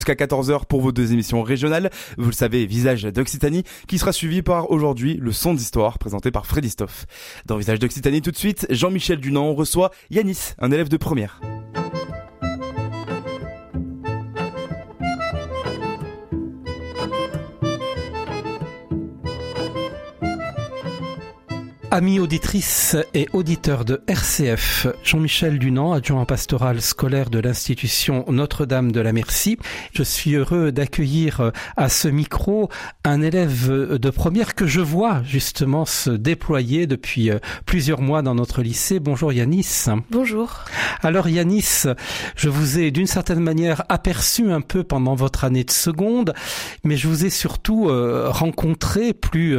Jusqu'à 14h pour vos 2 émissions régionales. Vous le savez, Visage d'Occitanie, qui sera suivi par aujourd'hui le son d'histoire présenté par Freddy Stoff. Dans Visage d'Occitanie tout de suite, Jean-Michel Dunant reçoit Yanis, un élève de première. Amis auditrices et auditeurs de RCF, Jean-Michel Dunant, adjoint pastoral scolaire de l'institution Notre-Dame de la Merci. Je suis heureux d'accueillir à ce micro un élève de première que je vois justement se déployer depuis plusieurs mois dans notre lycée. Bonjour Yanis. Bonjour. Alors Yanis, je vous ai d'une certaine manière aperçu un peu pendant votre année de seconde, mais je vous ai surtout rencontré plus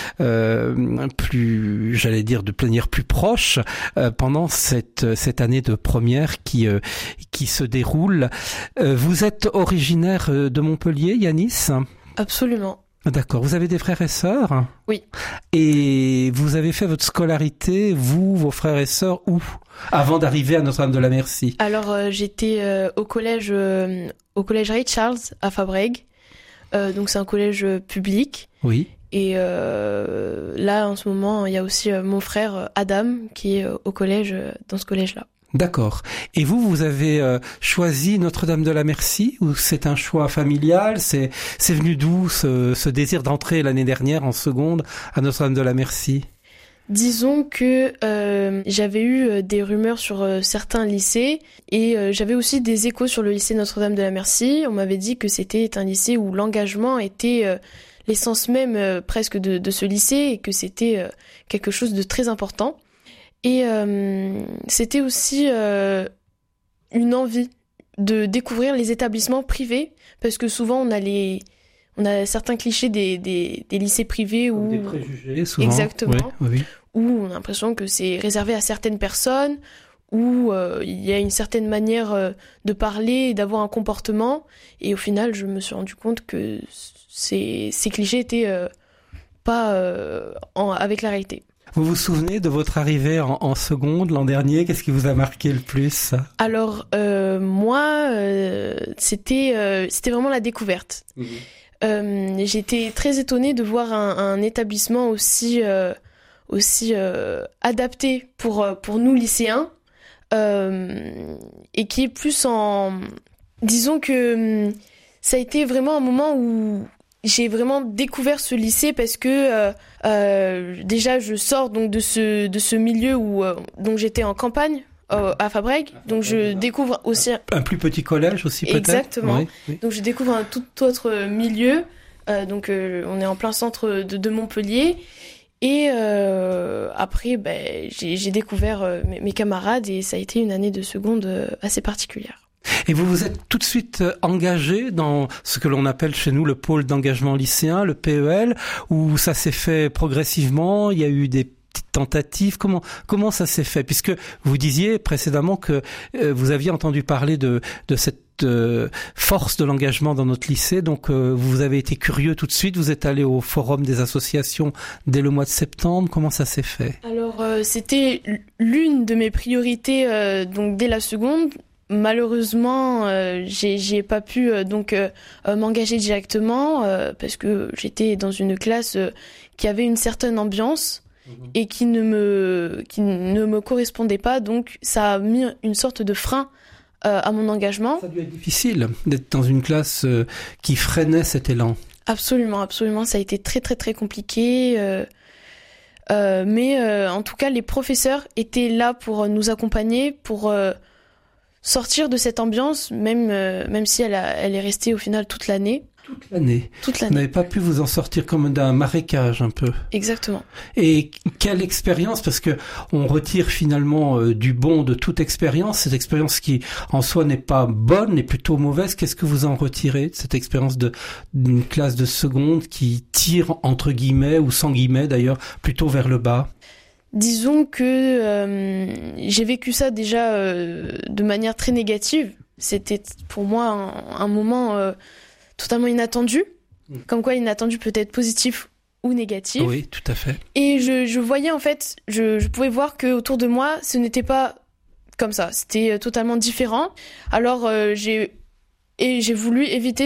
j'allais dire de manière plus proche pendant cette année de première qui se déroule. Vous êtes originaire de Montpellier, Yanis ? Absolument. D'accord. Vous avez des frères et sœurs ? Oui. Et vous avez fait votre scolarité, vous, vos frères et sœurs, où ? Avant d'arriver à Notre-Dame de la Merci. Alors j'étais au collège Ray Charles à Fabrègues. Donc c'est un collège public. Oui. Et là, en ce moment, il y a aussi mon frère Adam qui est au collège, dans ce collège-là. D'accord. Et vous avez choisi Notre-Dame de la Merci ou c'est un choix familial ? C'est venu d'où ce désir d'entrer l'année dernière en seconde à Notre-Dame de la Merci ? Disons que j'avais eu des rumeurs sur certains lycées et j'avais aussi des échos sur le lycée Notre-Dame de la Merci. On m'avait dit que c'était un lycée où l'engagement était l'essence même presque de ce lycée et que c'était quelque chose de très important. Et c'était aussi une envie de découvrir les établissements privés parce que souvent on a certains clichés des lycées privés où des préjugés souvent. Exactement. Oui. Où on a l'impression que c'est réservé à certaines personnes, où il y a une certaine manière de parler et d'avoir un comportement. Et au final, je me suis rendu compte que ces clichés étaient pas avec la réalité. Vous vous souvenez de votre arrivée en seconde l'an dernier ? Qu'est-ce qui vous a marqué le plus ? Alors moi, c'était vraiment la découverte. Mmh. J'étais très étonnée de voir un établissement aussi adapté pour nous lycéens et qui est plus disons que ça a été vraiment un moment où j'ai vraiment découvert ce lycée parce que déjà je sors donc de ce milieu où donc j'étais en campagne à Fabrègues, donc je découvre aussi un plus petit collège aussi peut-être. Exactement. Oui. Donc je découvre un tout autre milieu. Donc on est en plein centre de Montpellier. Et après, j'ai découvert mes camarades et ça a été une année de seconde assez particulière. Et vous vous êtes tout de suite engagé dans ce que l'on appelle chez nous le pôle d'engagement lycéen, le PEL, où ça s'est fait progressivement, il y a eu des petites tentatives. Comment ça s'est fait ? Puisque vous disiez précédemment que vous aviez entendu parler de cette force de l'engagement dans notre lycée, donc vous avez été curieux tout de suite, vous êtes allé au forum des associations dès le mois de septembre. Comment ça s'est fait ? Alors c'était l'une de mes priorités donc dès la seconde. Malheureusement, j'ai pas pu m'engager directement parce que j'étais dans une classe qui avait une certaine ambiance et qui ne me correspondait pas, donc ça a mis une sorte de frein à mon engagement. Ça a dû être difficile d'être dans une classe qui freinait cet élan. Absolument, ça a été très très très compliqué. Mais en tout cas, les professeurs étaient là pour nous accompagner, pour sortir de cette ambiance, même si elle est restée au final toute l'année. Toute l'année. Vous n'avez pas pu vous en sortir comme d'un marécage un peu. Exactement. Et quelle expérience, parce que on retire finalement du bon de toute expérience, cette expérience qui en soi n'est pas bonne, n'est plutôt mauvaise. Qu'est-ce que vous en retirez de cette expérience d'une classe de seconde qui tire entre guillemets, ou sans guillemets d'ailleurs, plutôt vers le bas ? Disons que j'ai vécu ça déjà de manière très négative. C'était pour moi un moment totalement inattendu. Comme quoi inattendu peut être positif ou négatif. Oui, tout à fait. Et je voyais en fait, je pouvais voir que autour de moi, ce n'était pas comme ça. C'était totalement différent. Alors j'ai Et j'ai voulu éviter